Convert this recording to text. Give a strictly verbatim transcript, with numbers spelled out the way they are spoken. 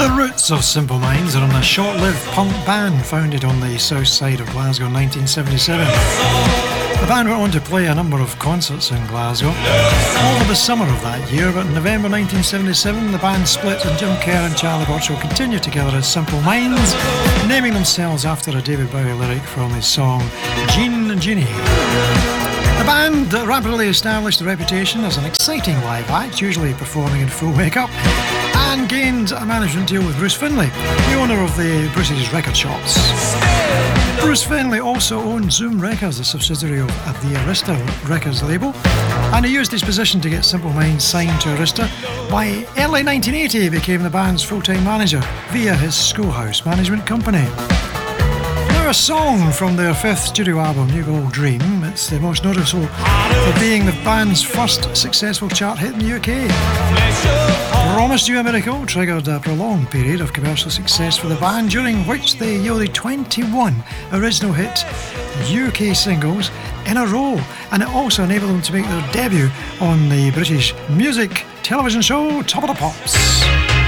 The roots of Simple Minds are in a short-lived punk band founded on the south side of Glasgow in nineteen seventy-seven. The band went on to play a number of concerts in Glasgow over the summer of that year, but in November nineteen seventy-seven the band split and Jim Kerr and Charlie Burchill continued together as Simple Minds, naming themselves after a David Bowie lyric from his song Jean and Jeannie. The band rapidly established a reputation as an exciting live act, usually performing in full makeup, and gained a management deal with Bruce Finlay, the owner of the British record shops. Bruce Finlay also owned Zoom Records, a subsidiary of the Arista Records label, and he used his position to get Simple Minds signed to Arista. By early nineteen eighty, he became the band's full-time manager via his Schoolhouse management company. A song from their fifth studio album, New Gold Dream. It's the most noticeable for being the band's first successful chart hit in the U K. Promised You a Miracle triggered a prolonged period of commercial success for the band, during which they yielded twenty-one original hit U K singles in a row, and it also enabled them to make their debut on the British music television show Top of the Pops.